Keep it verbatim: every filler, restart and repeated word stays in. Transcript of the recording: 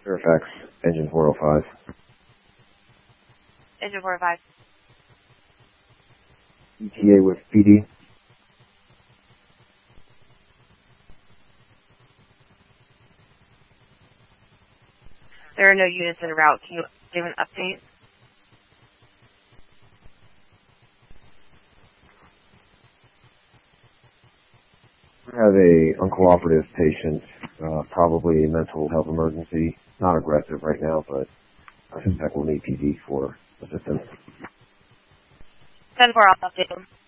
Fairfax, engine four oh five. Engine four oh five. E T A with P D. There are no units en route. Can you give an update? We have a uncooperative patient, uh, probably a mental health emergency. Not aggressive right now, but I suspect we'll need P D for assistance. ten four, I'll update them.